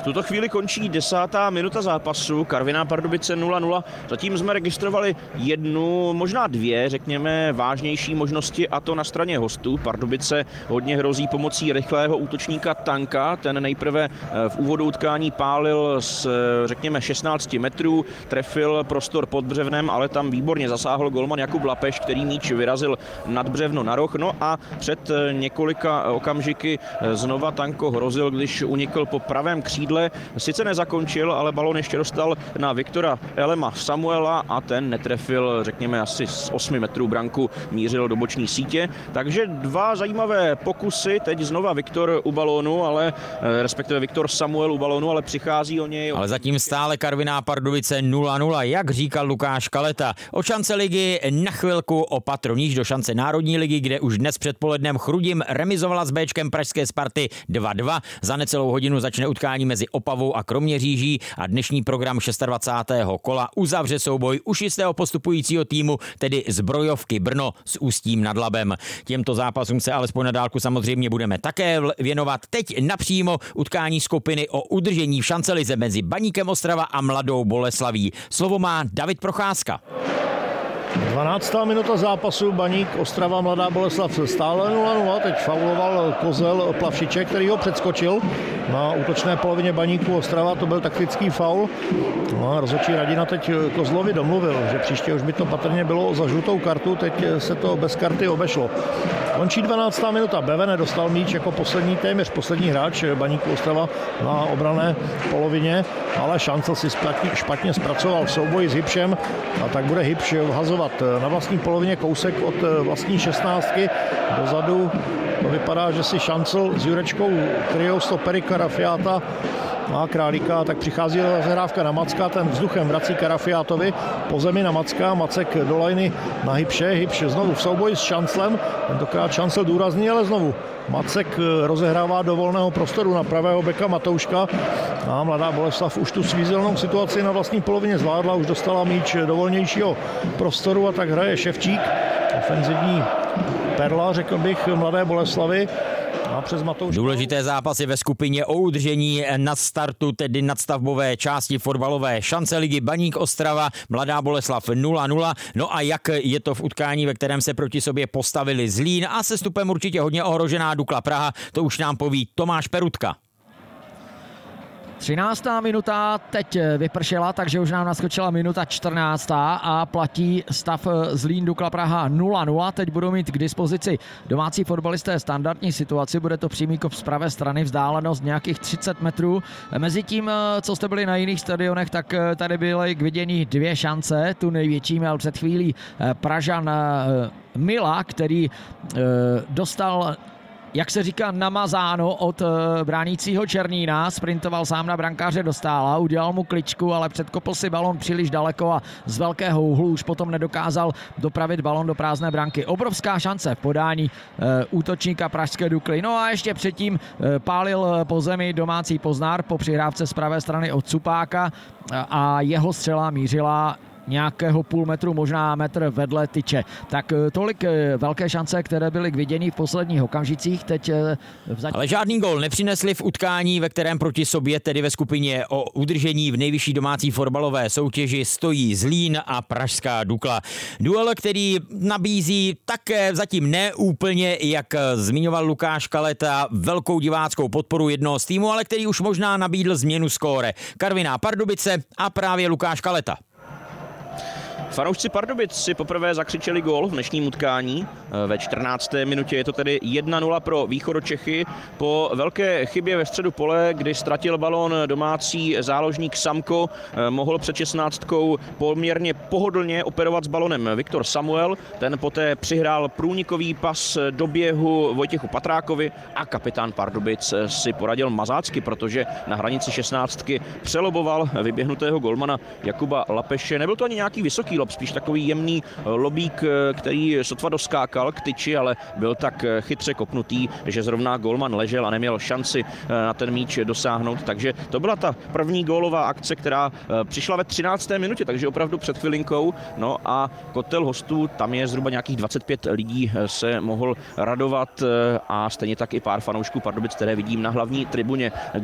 tuto chvíli končí 10. minuta zápasu, Karviná Pardubice 0-0. Zatím jsme registrovali jednu, možná dvě, řekněme, vážnější možnosti, a to na straně hostů. Pardubice hodně hrozí pomocí rychlého útočníka Tanka. Ten nejprve v úvodu utkání pálil z, řekněme, 16 metrů, trefil prostor pod břevnem, ale tam výborně zasáhl golman Jakub Lapeš, který míč vyrazil nad břevno na roh. No a před několika okamžiky znova Tanko hrozil, když unikl po pravém křídle. Sice nezakončil, ale balon ještě dostal na Viktora Elema Samuela a ten netrefil, řekněme, asi z 8 metrů branku, mířil do boční sítě. Takže dva zajímavé pokusy, teď znova Viktor u balónu, ale respektive Viktor Samuel u balónu, ale přichází o něj. Ale zatím stále Karviná Pardubice 0-0, jak říkal Lukáš Kaleta. O šance ligy na chvilku o patro níž do šance Národní ligy, kde už dnes předpolednem Chrudim remizovala s Béčkem pražské Sparty 2-2. Za necelou hodinu začne utkání mezi Opavou a Kroměříží a dnešní program 26. kola uzavře souboj už jistého postupujícího týmu, tedy Zbrojovky Brno s Ústím nad Labem. Těmto zápasům se alespoň na dálku samozřejmě budeme také věnovat. Teď napřímo utkání skupiny o udržení v šancelize mezi Baníkem Ostrava a Mladou Boleslaví. Slovo má David Procházka. 12. minuta zápasu, Baník Ostrava Mladá Boleslav stále 0-0, teď fauloval Kozel Plavšiček, který ho předskočil na útočné polovině Baníku Ostrava, to byl taktický faul. No a rozhodčí Radina teď Kozlovi domluvil, že příště už by to patrně bylo za žlutou kartu, teď se to bez karty obešlo. Končí 12. minuta, Bevene dostal míč jako téměř poslední hráč Baníku Ostrava na obranné polovině, ale Šancel si špatně zpracoval v souboji s Hybšem a tak bude Hybš vhazovat na vlastní polovině kousek od vlastní 16. Dozadu to vypadá, že si Šancel s Jurečkou kryjou stopery Karafiáta a Králíka, tak přichází zahrávka na Macka, ten vzduchem vrací Karafiátovi po zemi na Macka, Macek do lajny na Hybše, Hybš znovu v souboji s Šanclem, tentokrát Šancel důrazný, ale znovu Macek rozehrává do volného prostoru na pravého beka Matouška a Mladá Boleslav už tu svízelnou situaci na vlastní polovině zvládla, už dostala míč do volnějšího prostoru a tak hraje Ševčík, ofenzivní perla, řekl bych, Mladé Boleslavy. Důležité zápasy ve skupině o udržení na startu, tedy nadstavbové části fotbalové šance ligy Baník Ostrava, Mladá Boleslav 0-0. No a jak je to v utkání, ve kterém se proti sobě postavili Zlín a sestupem určitě hodně ohrožená Dukla Praha, to už nám poví Tomáš Perutka. 13. minuta teď vypršela, takže už nám naskočila minuta 14. a platí stav Zlín Dukla Praha 0-0. Teď budou mít k dispozici domácí fotbalisté standardní situaci, bude to přímý kop z pravé strany, vzdálenost nějakých 30 metrů. Mezitím, co jste byli na jiných stadionech, tak tady byly k vidění dvě šance. Tu největší měl před chvílí Pražan Mila, který dostal, jak se říká, namazáno od bránícího Černína, sprintoval sám na brankáře Dostála, udělal mu kličku, ale předkopl si balon příliš daleko a z velkého úhlu už potom nedokázal dopravit balon do prázdné branky. Obrovská šance v podání útočníka pražské Dukly. No a ještě předtím pálil po zemi domácí Poznár po přihrávce z pravé strany od Cupáka a jeho střela mířila nějakého půl metru, možná metr vedle tyče. Tak tolik velké šance, které byly k vidění v posledních okamžicích. Teď ale žádný gól nepřinesli v utkání, ve kterém proti sobě, tedy ve skupině o udržení v nejvyšší domácí fotbalové soutěži, stojí Zlín a pražská Dukla. Duel, který nabízí také zatím neúplně, jak zmiňoval Lukáš Kaleta, velkou diváckou podporu jednoho z týmu, ale který už možná nabídl změnu skóre. Karviná Pardubice a právě Lukáš Kaleta. Fanoušci Pardubic si poprvé zakřičeli gól v dnešním utkání. Ve 14. minutě je to tedy 1-0 pro Východočechy. Po velké chybě ve středu pole, kdy ztratil balón domácí záložník Samko, mohl před 16. poměrně pohodlně operovat s balonem Viktor Samuel. Ten poté přihrál průnikový pas do běhu Vojtěchu Patrákovi a kapitán Pardubic si poradil mazácky, protože na hranici 16. přeloboval vyběhnutého golmana Jakuba Lapeše. Nebyl to ani nějaký vysoký lob, spíš takový jemný lobík, který sotva doskákal k tyči, ale byl tak chytře kopnutý, že zrovna golman ležel a neměl šanci na ten míč dosáhnout. Takže to byla ta první gólová akce, která přišla ve 13. minutě, takže opravdu před chvilinkou. No a kotel hostů, tam je zhruba nějakých 25 lidí, se mohl radovat a stejně tak i pár fanoušků Pardubic, které vidím na hlavní tribuně.